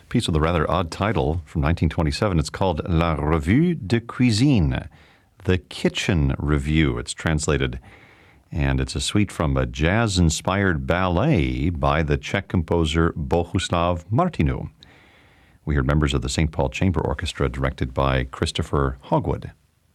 piece with a rather odd title from 1927. It's called La Revue de Cuisine, The Kitchen Review. It's translated, and it's a suite from a jazz-inspired ballet by the Czech composer Bohuslav Martinu. We heard members of the St. Paul Chamber Orchestra directed by Christopher Hogwood.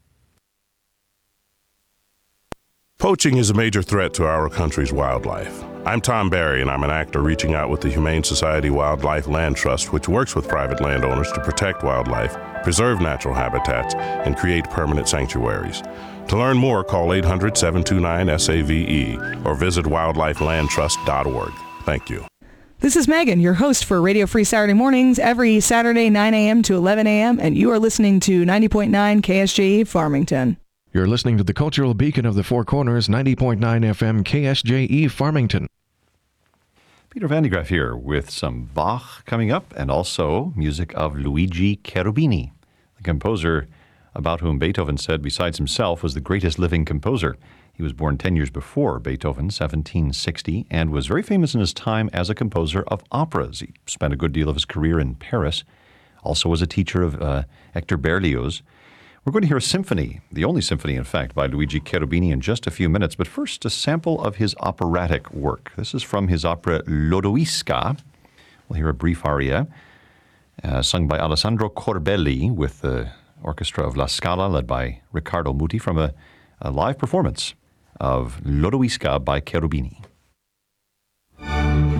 Poaching is a major threat to our country's wildlife. I'm Tom Barry, and I'm an actor reaching out with the Humane Society Wildlife Land Trust, which works with private landowners to protect wildlife, preserve natural habitats, and create permanent sanctuaries. To learn more, call 800-729-SAVE or visit wildlifelandtrust.org. Thank you. This is Megan, your host for Radio Free Saturday Mornings, every Saturday 9 a.m. to 11 a.m., and you are listening to 90.9 KSJE Farmington. You're listening to the cultural beacon of the Four Corners, 90.9 FM KSJE Farmington. Peter Van de Graaff here with some Bach coming up and also music of Luigi Cherubini, the composer about whom Beethoven said, besides himself, was the greatest living composer. He was born 10 years before Beethoven, 1760, and was very famous in his time as a composer of operas. He spent a good deal of his career in Paris, also was a teacher of Hector Berlioz. We're going to hear a symphony, the only symphony, in fact, by Luigi Cherubini in just a few minutes. But first, a sample of his operatic work. This is from his opera Lodoiska. We'll hear a brief aria sung by Alessandro Corbelli with the orchestra of La Scala, led by Riccardo Muti, from a live performance of Lodoiska by Cherubini.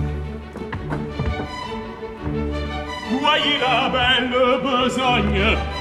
Voyez la belle besogne